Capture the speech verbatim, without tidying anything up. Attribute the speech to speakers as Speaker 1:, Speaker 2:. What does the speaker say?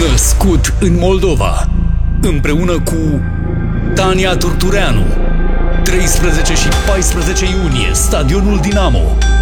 Speaker 1: Născut în Moldova, împreună cu Tania Turtureanu, treisprezece și paisprezece iunie, Stadionul Dinamo.